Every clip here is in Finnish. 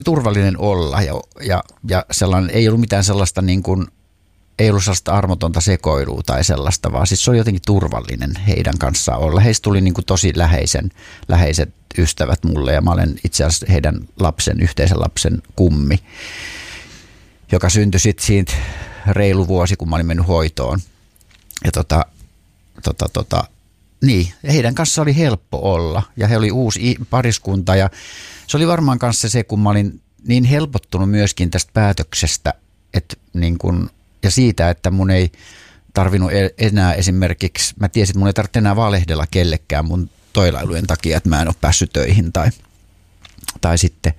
turvallinen olla ja sellainen, ei ollut mitään sellaista niin kuin, ei ollut sellaista armotonta sekoilua tai sellaista, vaan siis se oli jotenkin turvallinen heidän kanssaan olla. Heistä tuli niin kuin tosi läheiset ystävät mulle ja mä olen itse asiassa heidän yhteisen lapsen kummi, joka syntyi sitten siitä reilu vuosi, kun mä olin mennyt hoitoon. Ja niin, heidän kanssa oli helppo olla ja he oli uusi pariskunta ja se oli varmaan kanssa se, kun mä olin niin helpottunut myöskin tästä päätöksestä, että niin kun, ja siitä, että mun ei tarvinnut enää esimerkiksi, mä tiesin, että mun ei tarvitse enää valehdella kellekään mun toilailujen takia, että mä en ole päässyt töihin tai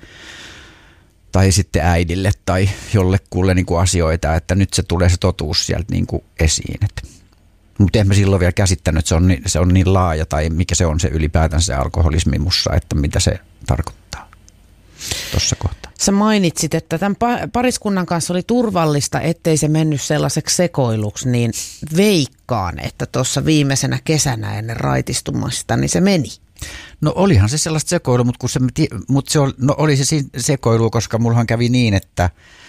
sitten äidille tai jollekulle niin kuin asioita, että nyt se tulee se totuus sieltä niin kuin esiin. Mutta en mä silloin vielä käsittänyt, että se on niin laaja tai mikä se on se ylipäätään se alkoholismi mussa, että mitä se tarkoittaa tuossa kohtaa. Sä mainitsit, että tämän pariskunnan kanssa oli turvallista, ettei se mennyt sellaiseksi sekoiluksi, niin veikkaan, että tuossa viimeisenä kesänä ennen raitistumasta, niin se meni. No olihan se sellaista sekoilua, mutta oli se sekoilu, koska mullahan kävi niin, että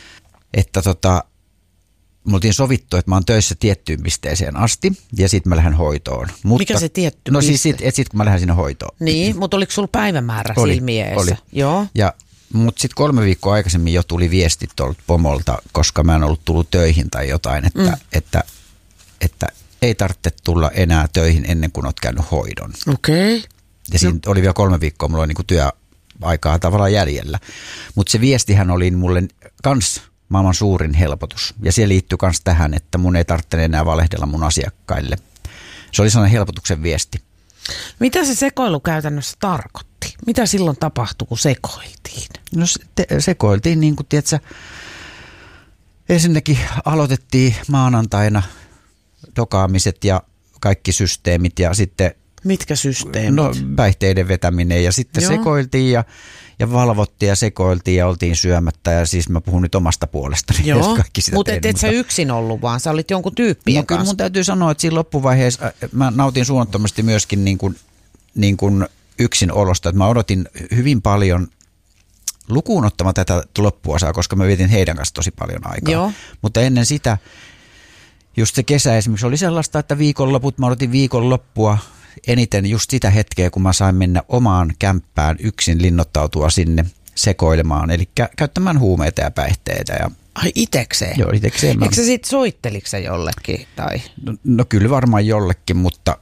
me oltiin sovittu, että mä oon töissä tiettyyn pisteeseen asti ja sitten mä lähden hoitoon. Mikä se tietty piste? No siis sit kun mä lähden sinne hoitoon. Niin, mutta oliko sulla päivämäärä silmiessä? Oli. Joo. Mutta sitten 3 viikkoa aikaisemmin jo tuli viestit tuolta pomolta, koska mä en ollut tullut töihin tai jotain, että ei tarvitse tulla enää töihin ennen kuin oot käynyt hoidon. Okei. Okay. Ja siinä oli vielä 3 viikkoa, mulla oli niinku työaikaa tavallaan jäljellä. Mutta se viestihän oli mulle kans maailman suurin helpotus. Ja se liittyy myös tähän, että mun ei tarvitse enää valehdella mun asiakkaille. Se oli sellainen helpotuksen viesti. Mitä se sekoilu käytännössä tarkoitti? Mitä silloin tapahtui, kun sekoiltiin? No sekoiltiin niin kuin, tiedätkö, ensinnäkin aloitettiin maanantaina dokaamiset ja kaikki systeemit ja sitten... Mitkä systeemit? No päihteiden vetäminen ja sitten sekoiltiin ja valvottiin ja sekoiltiin ja oltiin syömättä ja siis mä puhun nyt omasta puolestani. Joo, mutta et sä yksin ollut, vaan sä olit jonkun tyyppien kanssa. Kyllä mun täytyy sanoa, että siinä loppuvaiheessa mä nautin suunnattomasti myöskin niin kuin yksin olosta, että mä odotin hyvin paljon lukuun ottamatta tätä loppuosaa, koska mä vietin heidän kanssa tosi paljon aikaa. Joo. Mutta ennen sitä, just se kesä esimerkiksi oli sellaista, että mä odotin viikonloppua eniten just sitä hetkeä, kun mä sain mennä omaan kämppään yksin linnoittautua sinne sekoilemaan, eli käyttämään huumeita ja päihteitä. Ja ai itekseen? Joo, itekseen. Eikö sä sit soitteliko sä jollekin? Tai? No kyllä varmaan jollekin, mutta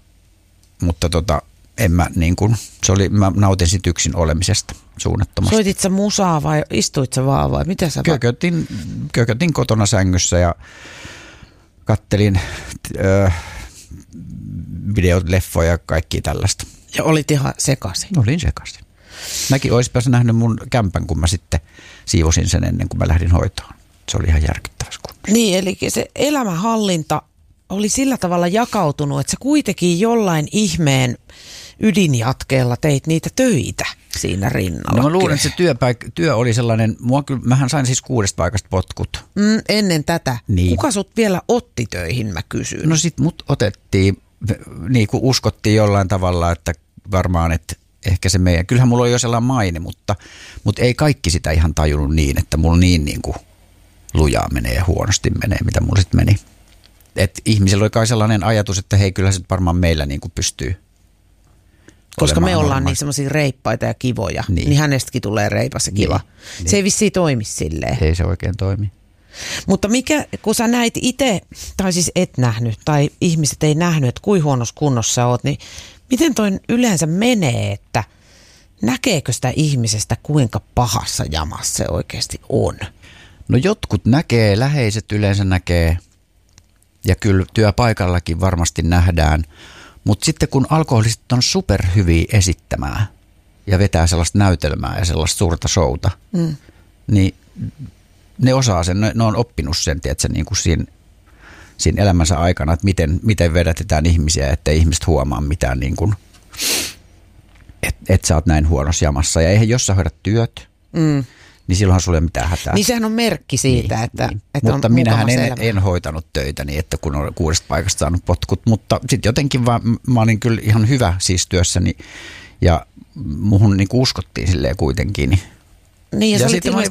en mä niin kuin, mä nautin sit yksin olemisesta suunnattomasti. Soitit sä musaa vai istuit sä vaan vai mitä sä? Kökötin kotona sängyssä ja kattelin videot, leffoja ja kaikki tällaista. Ja olit ihan sekaisin? Olin sekaisin. Mäkin olisin päässyt nähnyt mun kämpän, kun mä sitten siivosin sen ennen kuin mä lähdin hoitoon. Se oli ihan järkyttävässä kunnossa. Niin, eli se elämänhallinta oli sillä tavalla jakautunut, että sä kuitenkin jollain ihmeen ydinjatkeella teit niitä töitä siinä rinnalla. No mä luulen, että se työ oli sellainen, mähän sain siis 6 paikasta potkut. Ennen tätä. Niin. Kuka sut vielä otti töihin, mä kysyn? No sit mut otettiin, niin kuin uskottiin jollain tavalla, että varmaan, että ehkä se meidän, kyllähän mulla oli jo sellainen maine, mutta ei kaikki sitä ihan tajunnut niin, että mulla niin kuin lujaa menee ja huonosti menee, mitä mulla sitten meni. Että ihmisellä oli kai sellainen ajatus, että hei, kyllä se varmaan meillä niin kuin pystyy. Koska me ollaan niin semmoisia reippaita ja kivoja, niin hänestäkin tulee reipas ja kiva. Niin. Se ei vissiin toimi silleen. Ei se oikein toimi. Mutta kun sä näit itse, tai siis et nähnyt, tai ihmiset ei nähnyt, että kuinka huonossa kunnossa sä oot, niin miten toi yleensä menee, että näkeekö sitä ihmisestä, kuinka pahassa jamassa se oikeasti on? No jotkut näkee, läheiset yleensä näkee, ja kyllä työpaikallakin varmasti nähdään. Mutta sitten kun alkoholistit on superhyviä esittämään ja vetää sellaista näytelmää ja sellaista suurta showta, niin ne osaa sen, ne on oppinut sen, tiedätkö, niin kuin siinä elämänsä aikana, että miten vedätetään ihmisiä, ettei ihmiset huomaa mitään, niin kuin, että sä oot näin huonossa jamassa. Ja eihän jos sä hoidat työt, niin silloinhan sulla ei ole mitään hätää. Niin sehän on merkki siitä, niin, että mutta on minähän en hoitanut töitä niin, että kun olen 6 paikasta saanut potkut, mutta sitten jotenkin vaan, mä olin kyllä ihan hyvä siis työssäni ja muhun niin uskottiin silleen kuitenkin. Niin, ja Ja sä olit sitten mä olin